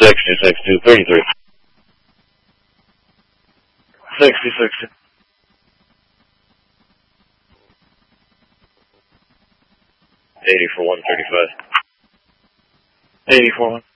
62, 33. 60, 60. 80 for 135. 80 for 1.